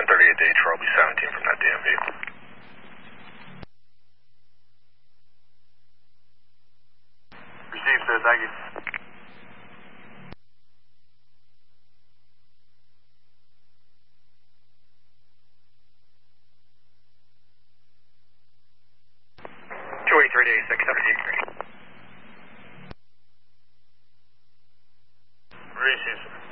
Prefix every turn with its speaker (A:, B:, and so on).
A: 1038 to Charlie 17 from that DMV.
B: Received, sir. Thank you.
A: Received.